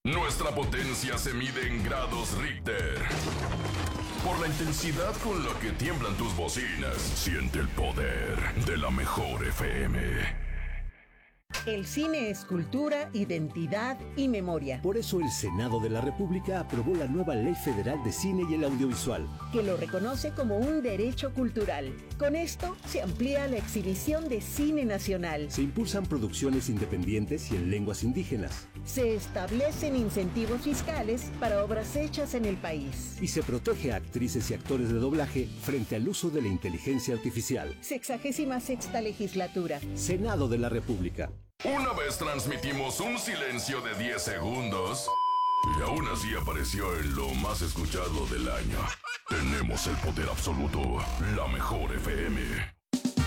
Nuestra potencia se mide en grados Richter. Por la intensidad con la que tiemblan tus bocinas, siente el poder de la mejor FM. El cine es cultura, identidad y memoria. Por eso el Senado de la República aprobó la nueva Ley Federal de Cine y el Audiovisual, que lo reconoce como un derecho cultural. Con esto se amplía la exhibición de cine nacional. Se impulsan producciones independientes y en lenguas indígenas. Se establecen incentivos fiscales para obras hechas en el país. Y se protege a actrices y actores de doblaje frente al uso de la inteligencia artificial. 66ª legislatura. Senado de la República. Una vez transmitimos un silencio de 10 segundos y aún así apareció en lo más escuchado del año. Tenemos el poder absoluto, la mejor FM.